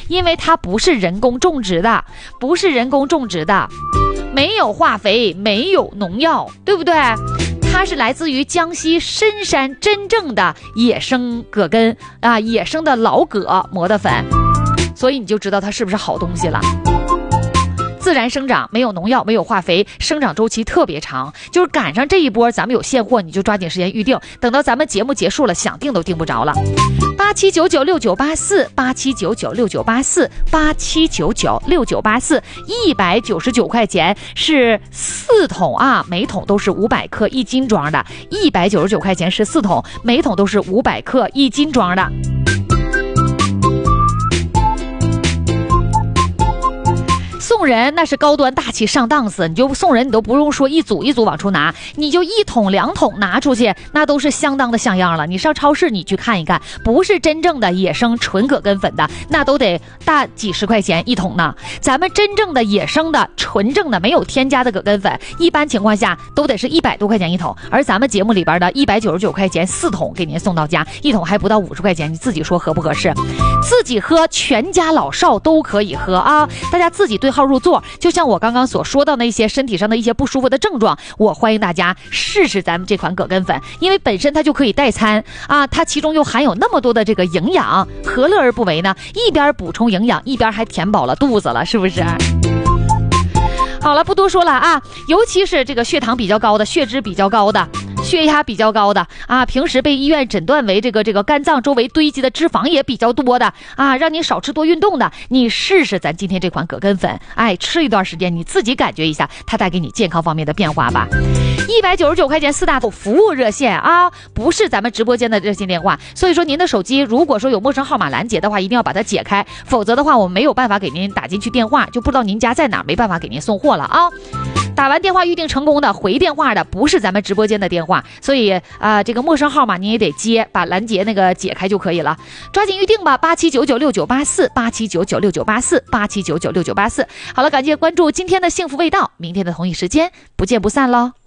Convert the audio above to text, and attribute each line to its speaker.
Speaker 1: 因为它不是人工种植的，没有化肥，没有农药，对不对？它是来自于江西深山真正的野生葛根啊，野生的老葛磨的粉，所以你就知道它是不是好东西了。自然生长，没有农药，没有化肥，生长周期特别长，就是赶上这一波咱们有现货，你就抓紧时间预定，等到咱们节目结束了，想订都订不着了。87996984，87996984，87996984，199块钱是4桶啊，每桶都是500克1斤装的，199块钱是4桶，每桶都是500克1斤装的。送人那是高端大气上档次，你就送人你都不用说一组一组往出拿，你就1桶2桶拿出去，那都是相当的像样了。你上超市你去看一看，不是真正的野生纯葛根粉的，那都得大几十块钱1桶呢。咱们真正的野生的纯正的没有添加的葛根粉，一般情况下都得是100多块钱1桶，而咱们节目里边的199块钱4桶给您送到家，1桶还不到50块钱，你自己说合不合适？自己喝，全家老少都可以喝啊！大家自己对号入座，就像我刚刚所说到那些身体上的一些不舒服的症状，我欢迎大家试试咱们这款葛根粉，因为本身它就可以代餐啊，它其中又含有那么多的这个营养，何乐而不为呢？一边补充营养，一边还填饱了肚子了，是不是？好了，不多说了啊，尤其是这个血糖比较高的、血脂比较高的、血压比较高的啊，平时被医院诊断为这个肝脏周围堆积的脂肪也比较多的啊，让你少吃多运动的，你试试咱今天这款葛根粉，哎，吃一段时间，你自己感觉一下它带给你健康方面的变化吧。199块钱4大桶服务热线啊，不是咱们直播间的热线电话，所以说您的手机如果说有陌生号码拦截的话，一定要把它解开，否则的话我们没有办法给您打进去电话，就不知道您家在哪，没办法给您送货了啊。打完电话预定成功的回电话的不是咱们直播间的电话，所以这个陌生号码你也得接，把拦截那个解开就可以了，抓紧预定吧。87996984，87996984，87996984。好了，感谢关注今天的幸福味道，明天的同一时间不见不散喽。